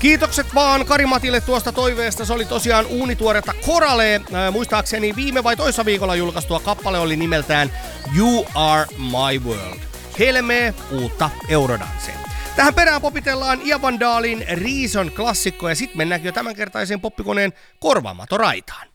Kiitokset vaan Kari-Matille tuosta toiveesta. Se oli tosiaan uunituoretta Coralee. Muistaakseni viime vai toissa viikolla julkaistua kappale oli nimeltään You Are My World. Helmee uutta Eurodancea. Tähän perään popitellaan Ian Van Dalin Reason -klassikko ja sitten mennäänkin jo tämänkertaiseen poppikoneen korvaamaton raitaan.